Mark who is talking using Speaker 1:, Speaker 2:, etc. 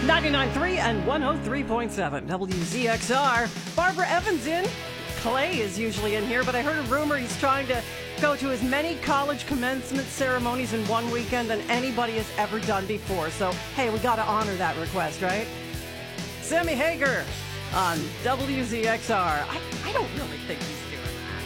Speaker 1: 99.3 and 103.7 WZXR. Barbara Evans in. Clay is usually in here, but I heard a rumor he's trying to go to as many college commencement ceremonies in one weekend than anybody has ever done before. So, hey, we got to honor that request, right? Sammy Hagar on WZXR. I don't really think he's